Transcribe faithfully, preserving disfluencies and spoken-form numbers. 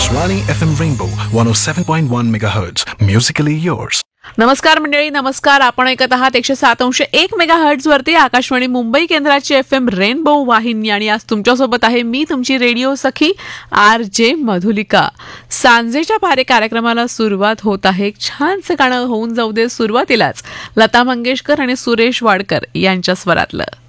Akashvani F M Rainbow one oh seven point one megahertz. Musically yours. नमस्कार मंडळी, नमस्कार. आपण ऐकत आहात एकशे सात अंश एक मेगा हर्ट्झ वरती आकाशवाणी मुंबई केंद्राची एफ एम रेनबो वाहिनी आणि आज तुमच्यासोबत आहे मी तुमची रेडिओ सखी आर जे मधुलिका. सांजेच्या पारे कार्यक्रमाला सुरुवात होत आहे. एक छानसं गाणं होऊन जाऊ दे सुरुवातीलाच लता मंगेशकर आणि सुरेश वाडकर यांच्या स्वरातलं.